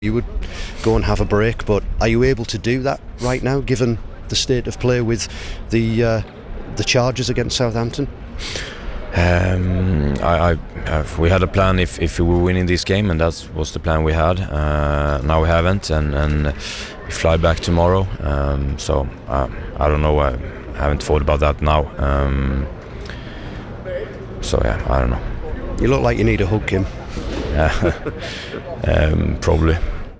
you would go and have a break, but are you able to do that right now, given the state of play with the charges against Southampton? We had a plan if we were winning this game, and that was the plan we had. Now we haven't, and we fly back tomorrow. So I don't know. I haven't thought about that now. So yeah, I don't know. You look like you need a hug, Kim. Probably.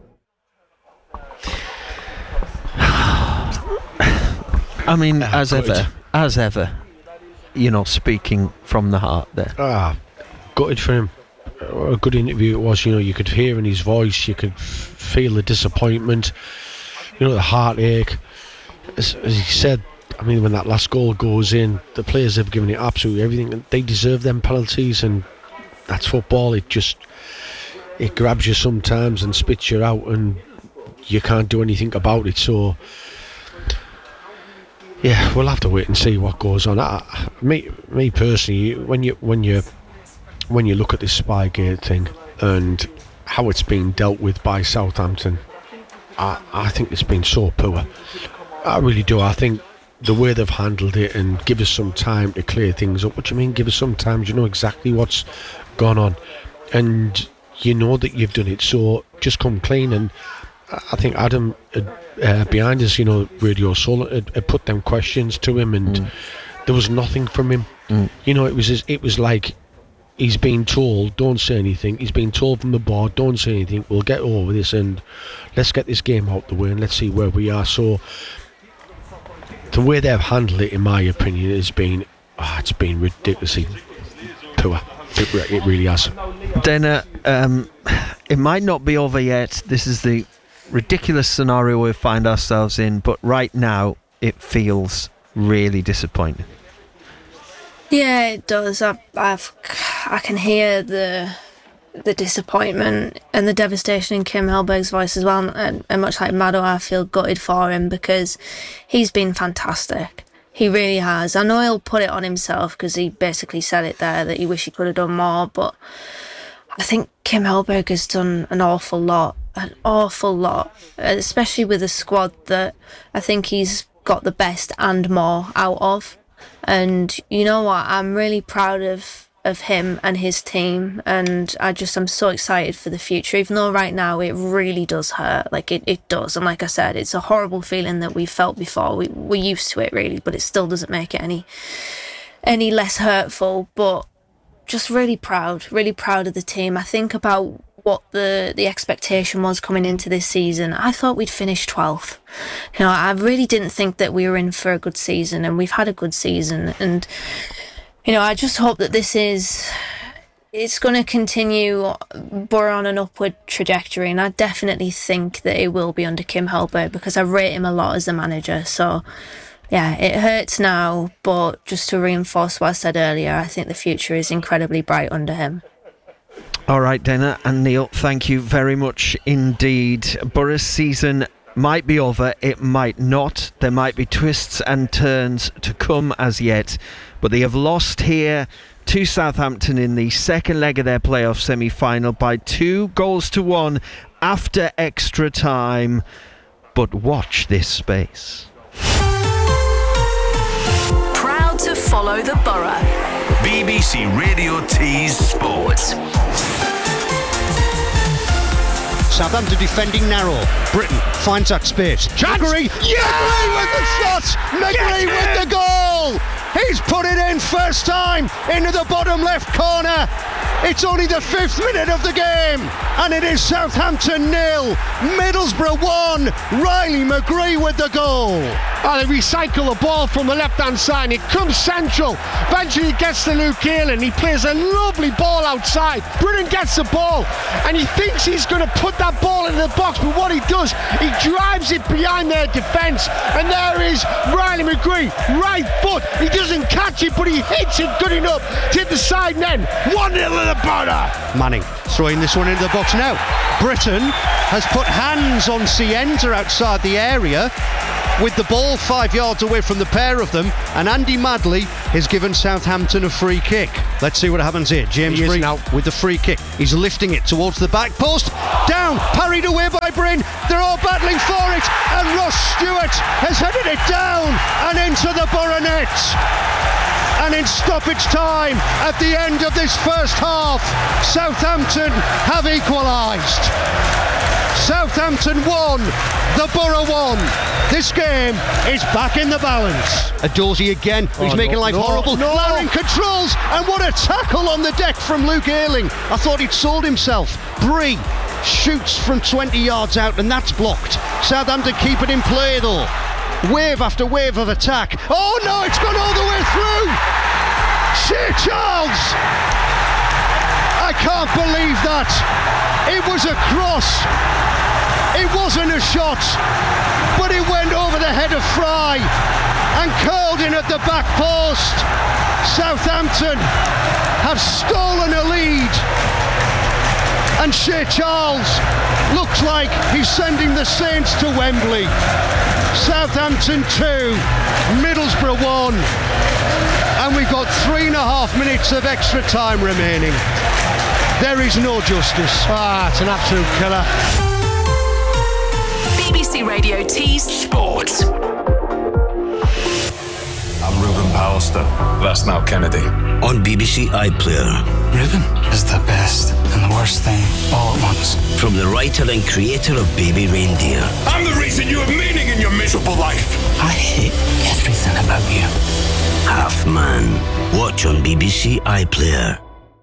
I mean, as ever, speaking from the heart there. Gutted for him. A good interview it was. You could hear in his voice, you could feel the disappointment, the heartache. As he said, I mean, when that last goal goes in, the players have given it absolutely everything, and they deserve them penalties, and that's football. It grabs you sometimes and spits you out, and you can't do anything about it. So yeah, we'll have to wait and see what goes on. Me personally, when you look at this Spygate thing and how it's been dealt with by Southampton, I think it's been so poor. I really do. I think the way they've handled it, and give us some time to clear things up. What do you mean, give us some time? You know exactly what's gone on, and you know that you've done it, so just come clean. And I think Adam behind us, Radio Soul, had put them questions to him, and there was nothing from him. It was like he's been told, don't say anything. He's been told from the board, don't say anything. We'll get over this, and let's get this game out the way, and let's see where we are. So the way they've handled it, in my opinion, has been it's been ridiculously poor. It really has. Dana, it might not be over yet. This is the ridiculous scenario we find ourselves in, but right now it feels really disappointing. Yeah, it does. I can hear the disappointment and the devastation in Kim Hellberg's voice as well, and much like Maddo, I feel gutted for him because he's been fantastic. He really has. I know he'll put it on himself because he basically said it there that he wish he could have done more, but I think Kim Hellberg has done an awful lot, especially with a squad that I think he's got the best and more out of. And you know what? I'm really proud of him and his team, and I'm so excited for the future, even though right now it really does hurt. Like it does, and like I said, it's a horrible feeling that we felt before. We're used to it really, but it still doesn't make it any less hurtful. But just really proud of the team. I think about what the expectation was coming into this season. I thought we'd finish 12th. I really didn't think that we were in for a good season, and we've had a good season. And I just hope that it's going to continue, but on an upward trajectory. And I definitely think that it will be under Kim Hellberg, because I rate him a lot as a manager. So yeah, it hurts now, but just to reinforce what I said earlier, I think the future is incredibly bright under him. All right, Dana and Neil, thank you very much indeed. Borough's season might be over, it might not. There might be twists and turns to come as yet, but they have lost here to Southampton in the second leg of their playoff semi-final by 2-1 after extra time. But watch this space. Proud to follow the Borough. BBC Radio Tees Sports. Southampton defending narrow. Britton finds that space. McGree! McGree with the shot! McGree with the goal! He's put it in first time into the bottom left corner. It's only the 5th minute of the game, and it is Southampton 0, Middlesbrough 1. Riley McGree with the goal. They recycle the ball from the left-hand side, and it comes central. Eventually it gets to Luke Keelan. He plays a lovely ball outside. Britton gets the ball, and he thinks he's going to put that ball into the box, but what he does, he drives it behind their defence, and there is Riley McGree, right foot. He doesn't catch it, but he hits it good enough to hit the side net. 1-0 to the Borough. Manning throwing this one into the box now. Britton has put hands on Sienta outside the area. with the ball 5 yards away from the pair of them, and Andy Madley has given Southampton a free kick. Let's see what happens here. James Reed with the free kick. He's lifting it towards the back post. Down, parried away by Bryn. They're all battling for it, and Ross Stewart has headed it down and into the Borough net. And in stoppage time at the end of this first half, Southampton have equalised. Southampton won, the Borough won. This game is back in the balance. Adorsey again, he's making life horrible. Larin controls, and what a tackle on the deck from Luke Ayling. I thought he'd sold himself. Bree shoots from 20 yards out, and that's blocked. Southampton keep it in play though. Wave after wave of attack. Oh no, it's gone all the way through! Shea Charles! I can't believe that! It was a cross. It wasn't a shot, but it went over the head of Fry and curled in at the back post. Southampton have stolen a lead, and Shea Charles looks like he's sending the Saints to Wembley. Southampton 2, Middlesbrough 1, and we've got 3.5 minutes of extra time remaining. There is no justice. It's an absolute killer. BBC Radio T's Sports. I'm Ruben Pallister. That's Niall Kennedy. On BBC iPlayer. Ruben is the best and the worst thing all at once. From the writer and creator of Baby Reindeer. I'm the reason you have meaning in your miserable life. I hate everything about you. Half Man. Watch on BBC iPlayer.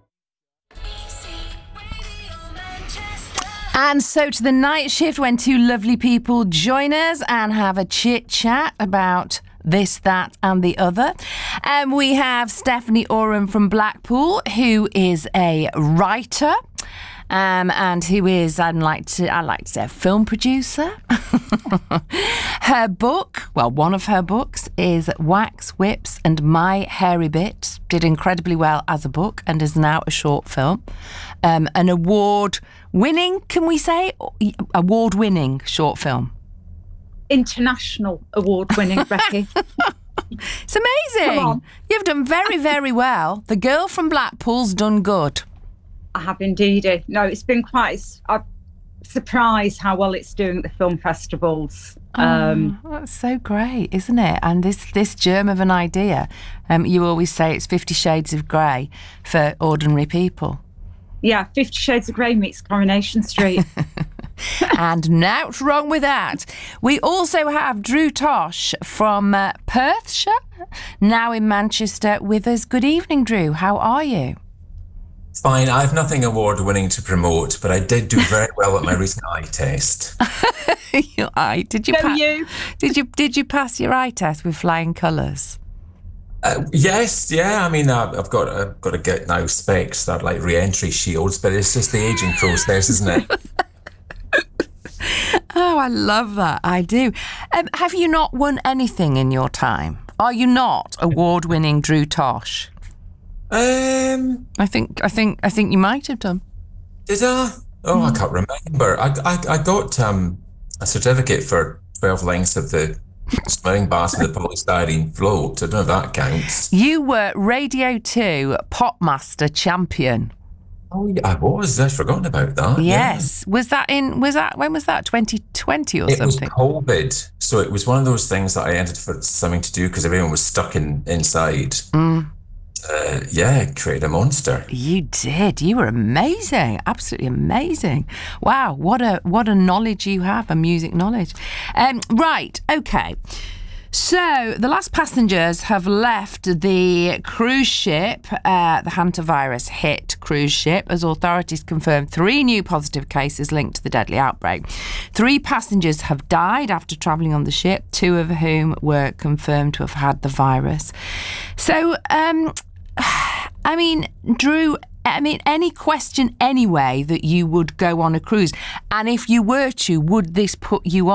And so to the night shift when two lovely people join us and have a chit-chat about this, that and the other. We have Stephanie Oram from Blackpool, who is a writer and who is, I like to say, a film producer. Her book, well, one of her books is Wax, Whips and My Hairy Bit. Did incredibly well as a book and is now a short film. An award-winning, can we say? Award-winning short film. International award-winning, Becky. It's amazing. You've done very, very well. The girl from Blackpool's done good. I have indeed. No, it's been quite... I'm surprised how well it's doing at the film festivals. That's so great, isn't it? And this germ of an idea, you always say it's 50 Shades of Grey for ordinary people. Yeah, 50 Shades of Grey meets Coronation Street. And nout wrong with that. We also have Drew Tosh from Perthshire, now in Manchester with us. Good evening, Drew. How are you? Fine. I have nothing award-winning to promote, but I did do very well at my recent eye test. Your eye? Did you pass your eye test with flying colours? Yes, yeah. I mean, I've got to get now specs that are like re-entry shields, but it's just the aging process, isn't it? Oh, I love that. I do. Have you not won anything in your time? Are you not award-winning Drew Tosh? I think you might have done. Did I? Oh, I can't remember. I got a certificate for 12 lengths of the swimming bath with the polystyrene float. I don't know if that counts. You were Radio 2 Popmaster champion. Oh, yeah, I was. I'd forgotten about that. Yes. Yeah. When was that? 2020 or something? It was COVID. So it was one of those things that I entered for something to do because everyone was stuck inside. Created a monster. You did. You were amazing. Absolutely amazing. Wow, what a knowledge you have, a music knowledge. Right, okay. So the last passengers have left the cruise ship, the hantavirus hit cruise ship, as authorities confirmed 3 new positive cases linked to the deadly outbreak. 3 passengers have died after travelling on the ship, 2 of whom were confirmed to have had the virus. So, I mean, Drew, any question anyway that you would go on a cruise, and if you were to, would this put you